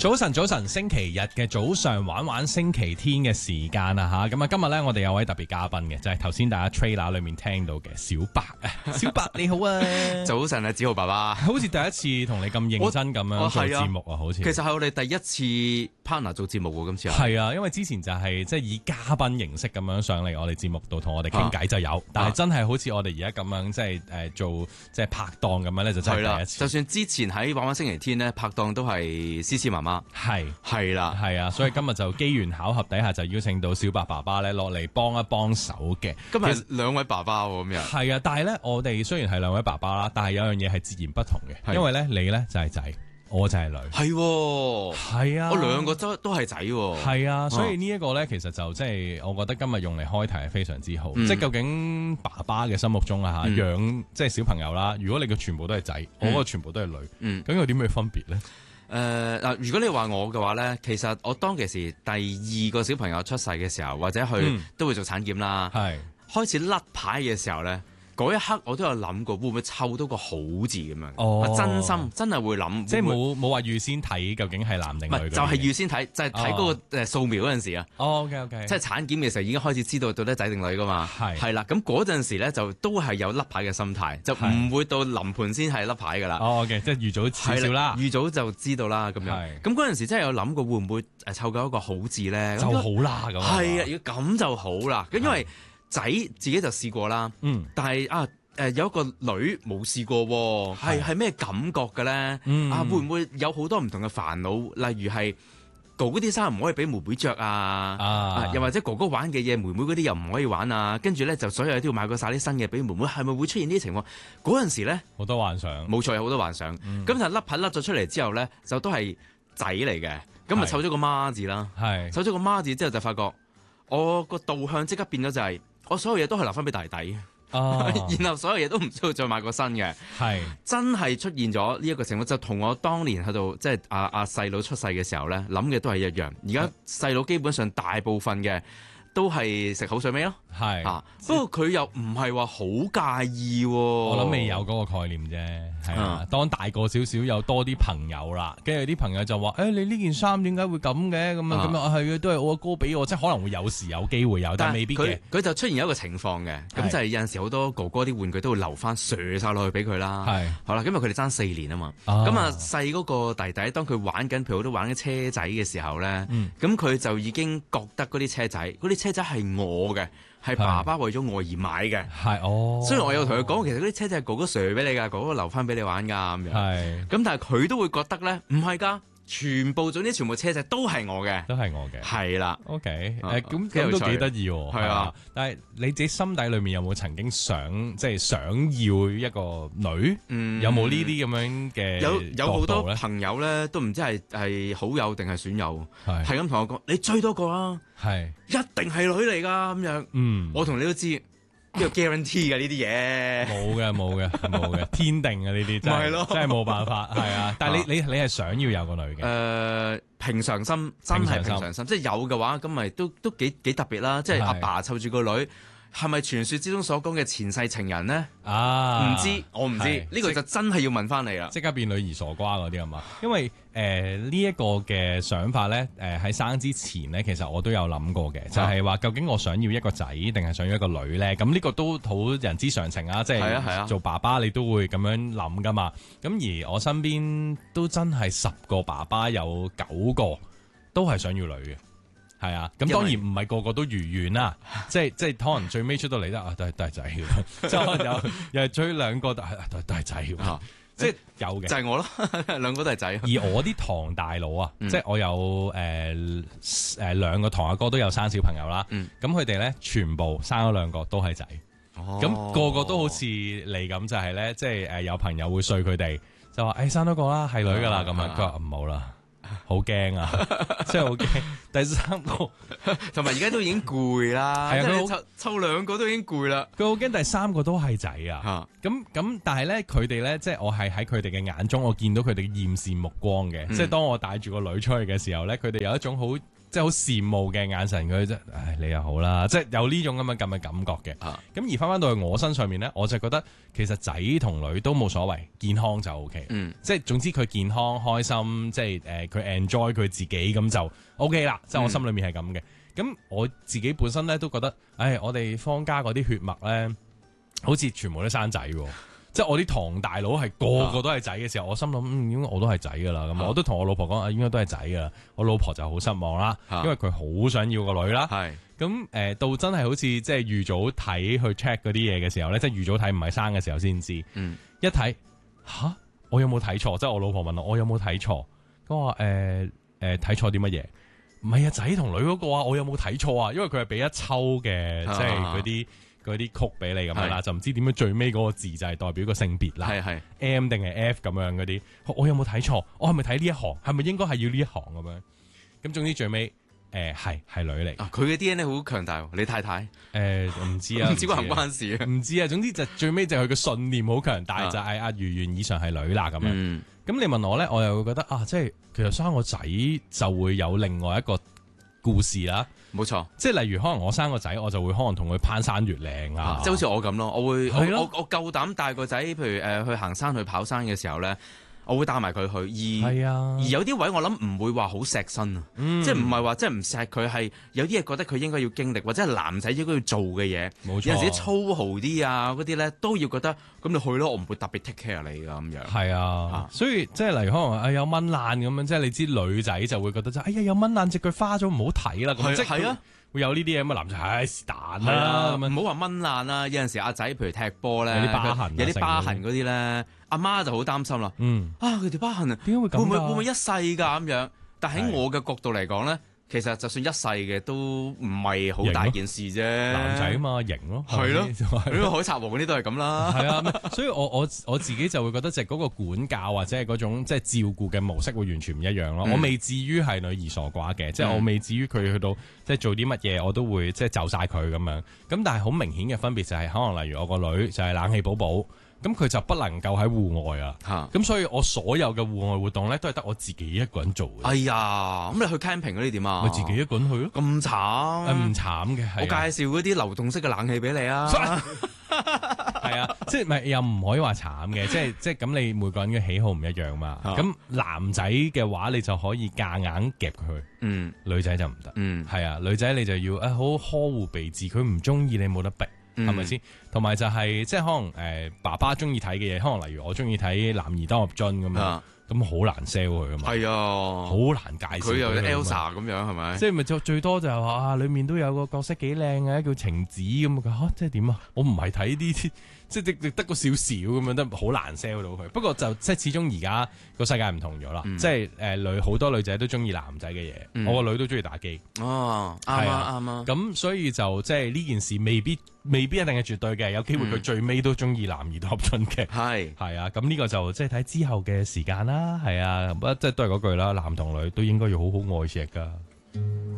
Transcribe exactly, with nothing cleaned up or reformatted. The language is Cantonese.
早晨，早晨，星期日嘅早上玩玩星期天嘅時間啊吓，咁啊今日咧我哋有位特別嘉賓嘅，就係頭先大家 trailer 裏面聽到嘅小白啊，小白你好啊， 早晨啊，子豪爸爸， 好似第一次同你咁認真咁樣做節目啊，好似其實係我哋第一次 partner 做節目喎，今次係啊，因為之前就係即係以嘉賓形式咁樣上嚟我哋節目度同我哋傾偈就有，啊、但係真係好似我哋而家咁樣即係誒做即係拍檔咁樣咧，就真係第一次。 就算之前喺玩玩星期天咧拍檔都係思思媽媽， 係係啦， 係啊，所以今日就機緣巧合底下就邀請到小白爸爸咧落嚟幫一幫手嘅。 今日兩位爸爸喎，咁樣係啊，但係咧我哋雖然係兩位爸爸啦，但係有樣嘢係截然不同嘅，因為咧你咧就係仔，我就係女， 係係啊， 我兩個都都係仔， 係啊，所以呢一個咧其實就即係我覺得今日用嚟開題係非常之好， 嗯、 即係究竟爸爸嘅心目中啊吓養即係小朋友啦，如果你嘅全部都係仔，嗯、我個全部都係女，嗯，咁有啲咩分別咧？ 誒嗱、呃，如果你話我嘅話咧，其實我當其時第二個小朋友出世嘅時候，或者佢、嗯、都會做產檢啦，係開始甩牌嘅時候咧。嗰一刻我都有諗過，會唔會湊到個好字咁樣？哦，真心真係會諗， 即係冇冇話預先睇究竟係男定女？ 就係、是、預先睇，就係睇嗰個誒掃描嗰陣時啊。 哦 OK OK， 即係產檢嘅時候已經開始知道到底仔定女噶嘛。係係啦，咁嗰陣時咧就都係有甩牌嘅心態，就唔會到臨盤先係甩牌噶啦。 哦 OK，即係預早少少啦， 預早就知道啦咁樣。咁嗰陣時真係有諗過會唔會誒湊夠一個好字咧？ 就好啦咁。 係啊，要咁就好啦。咁因為仔自己就試過啦，嗯，但係啊誒有一個女冇試過，係係咩感覺嘅咧？嗯、啊會唔會有好多唔同嘅煩惱？例如係哥哥啲衫唔可以俾妹妹着啊，啊，啊，又或者哥哥玩嘅嘢妹妹嗰啲又唔可以玩啊？跟住咧就所有都要買過晒啲新嘅俾妹妹，係咪會出現呢啲情況？嗰陣時咧好多幻想， 冇錯有好多幻想。咁、嗯、就甩牌甩咗出嚟之後咧，就都係仔嚟嘅，咁咪湊咗個媽字啦，係湊咗個媽字之後就發覺我個導向即刻變咗就係、是。我所有嘢都係留翻俾弟弟，哦、然後所有嘢都唔需要再買個新嘅，係是真係出現咗呢一個情況，就同我當年喺度即係阿阿細佬出世嘅時候咧諗嘅都係一樣。而家細佬基本上大部分嘅都係食口水尾咯，係是啊，不過佢又唔係話好介意、啊， 我諗未有嗰個概念啫，係啊。嗯、當大個少少有多啲朋友啦，跟住啲朋友就話：誒、欸，你呢件衫點解會咁嘅？咁啊咁啊，係啊，都係我阿哥俾我，即係可能會有時有機會有，但係未必嘅。佢就出現一個情況嘅，咁是就係有陣時好多哥哥啲玩具都會留翻射晒落去俾佢啦。係是好啦，因為佢哋爭四年啊嘛，咁啊細嗰個弟弟當佢玩緊，譬如好多玩緊車仔嘅時候咧，咁佢、嗯、就已經覺得嗰啲車仔嗰啲車仔係我嘅，係爸爸為咗我而買嘅，係哦。雖然我有同佢講，其實嗰啲車仔係哥哥 share 俾你噶，哥哥留翻俾你玩噶咁樣。係，咁但係佢都會覺得咧，唔係噶，全部總之全部車仔都係我嘅， 都係我嘅。係啦 ，OK， 誒，咁咁都幾得意喎。係啊，但係你自己心底裏面有冇曾經想，即係想要一個女？嗯，有冇呢啲咁樣嘅？ 有有好多朋友咧，都唔知係係好友定係損友，係係咁同我講，你追多個啊！係，一定係女嚟噶咁樣。嗯，我同你都知呢個 guarantee 嘅呢啲嘢， 冇嘅冇嘅冇嘅，天定嘅呢啲真係咯，真係冇辦法係啊。但係你你你係想要有個女嘅？誒，平常心真係平常心，即係有嘅話，咁咪都都幾幾特別啦。即係阿爸湊住個女，係咪傳說之中所講嘅前世情人呢？啊，唔知我唔知，呢個就真係要問翻你啦。即刻變女兒傻瓜嗰啲係嘛？因為誒呢一個嘅想法咧，誒喺生之前咧，其實我都有諗過嘅，就係話究竟我想要一個仔定係想要一個女咧？咁呢個都好人之常情啊，即係做爸爸你都會咁樣諗噶嘛。咁而我身邊都真係十個爸爸有九個都係想要女嘅。係啊，咁當然唔係個個都如願啦，即係即係可能最尾出到嚟咧，啊都係都係仔嘅，即係可能有又係追兩個，都係都係都係仔嘅，即係有嘅， 就係我咯，兩個都係仔。 而我啲堂大佬啊，即係我有誒誒兩個堂阿哥都有生小朋友啦，咁佢哋咧全部生咗兩個都係仔，咁個個都好似你咁，就係咧，即係誒有朋友會睡佢哋，就話誒生多個啦，係女噶啦，咁啊，佢話唔好啦。好驚啊！真係好驚。第三個， 同埋而家都已經攰啦。係啊，佢湊湊兩個都已經攰啦。 佢好驚第三個都係仔啊！咁咁，但係咧，佢哋咧，即係我係喺佢哋嘅眼中，我見到佢哋嘅艷羨目光嘅。嗯、即係當我帶住個女出去嘅時候咧，佢哋有一種好即係好羨慕嘅眼神，佢即唉你又好啦，即係有呢種咁嘅咁嘅感覺嘅。咁、啊、而翻翻到去我身上面咧，我就覺得其實仔同女都冇所謂，健康就 O K。嗯，即係總之佢健康開心，即係誒佢 enjoy 佢自己咁就 O K 啦。即係我心裏面係咁嘅。咁、嗯、我自己本身咧都覺得，唉，我哋坊家嗰啲血脈咧，好似全部都生仔喎。即係我啲堂大佬係個個都係仔嘅時候，啊、我心諗、嗯、應該我都係仔噶啦。咁、啊、我都同我老婆講啊，應該都係仔噶啦。我老婆就好失望啦，啊、因為佢好想要個女啦。咁誒、呃、到真係好似即係預早睇去 check 嗰啲嘢嘅時候咧，即係預早睇唔係生嘅時候先知。嗯、一睇吓，我有冇睇錯？即係我老婆問我，我有冇睇錯？我話誒誒睇錯啲乜嘢？唔係啊，仔同女嗰個啊，我有冇睇錯啊？因為佢係俾一抽嘅，即係嗰啲。嗰啲曲俾你咁樣啦，是就唔知點樣最尾嗰個字就係代表個性別啦。係係 M 定係 F 咁樣嗰啲，我有冇睇錯？我係咪睇呢一行？係咪應該係要呢一行咁樣？咁總之最尾誒係係女嚟。佢嘅 D N A 好強大，你太太誒唔知啊，唔知關唔關事啊？唔知啊，總之就最尾就佢嘅信念好強大，啊、就係阿如願以上係女啦咁樣。咁、嗯、你問我咧，我又會覺得啊，即係其實生個仔就會有另外一個故事啦。冇錯，即係例如可能我生個仔，我就會可能同佢攀山越嶺啊，即係好似我咁咯，我會我我我夠膽帶個仔，譬如誒、呃、去行山去跑山嘅時候咧，我會帶埋佢去，而係啊，而有啲位我諗唔會話好錫身啊，嗯、即係唔係話即係唔錫佢，係有啲嘢覺得佢應該要經歷，或者係男仔應該要做嘅嘢，冇錯，有陣時粗豪啲啊嗰啲咧都要覺得咁你去咯，我唔會特別 take care 你噶咁樣。係啊，啊所以即係例如可能誒有蚊爛咁樣，即係你知女仔就會覺得就哎呀有蚊爛隻腳花咗唔好睇啦，咁即係啊。會有呢啲嘢咁啊，男仔唉是但啦，唔好話蚊爛啦。有陣時阿仔譬如踢波咧，有啲疤痕，有啲疤痕嗰啲咧，阿媽就好擔心啦。嗯，啊佢條疤痕啊，點解會咁？會唔會會唔會一世㗎咁樣？但喺我嘅角度嚟講咧。其實就算一世嘅都唔係好大件事啫，男仔啊嘛，型咯，係咯，呢個海賊王嗰啲都係咁啦，係啊，所以我我我自己就會覺得就係嗰個管教或者係嗰種即係照顧嘅模式會完全唔一樣咯。嗯、我未至於係女兒傻寡嘅，即係、嗯、我未至於佢去到即係做啲乜嘢我都會即係就晒佢咁樣。咁但係好明顯嘅分別就係、是、可能例如我個女就係冷氣寶寶。咁佢就不能夠喺戶外啊，咁所以我所有嘅戶外活動咧都係得我自己一個人做嘅。哎呀，咁你去 camping 嗰啲點啊？咪自己一個人去咯。咁慘？唔慘嘅，我介紹嗰啲流動式嘅冷氣俾你啊。係啊，即係咪又唔可以話慘嘅？即係即係咁，你每個人嘅喜好唔一樣嘛。咁男仔嘅話，你就可以夾硬夾佢。嗯，女仔就唔得。嗯，係啊，女仔你就要誒好呵護備至，佢唔中意你冇得逼。係咪先？同埋、嗯、就係、是、即係可能誒、呃，爸爸中意睇嘅嘢，可能例如我中意睇男兒當入樽咁樣，咁好、啊、難 sell 佢噶嘛。係啊，好難介紹。佢又 Elsa 咁樣係咪？即係咪就最多就係話啊，裏面都有個角色幾靚嘅，叫晴子咁嘅吓，即係點啊？我唔係睇啲。即係得個少少咁樣，都好難 sell 到佢。不過就即係始終而家個世界唔同咗啦。嗯、即係誒女好多女仔都中意男仔嘅嘢，嗯、我個女都中意打機。哦，啱啊啱啊。咁所以就即係呢件事未必未必一定係絕對嘅，有機會佢最尾都中意男兒當入樽嘅。係係、嗯、啊，咁呢個就即係睇之後嘅時間啦。係啊，即係都係嗰句啦，男同女都應該要好好愛錫噶。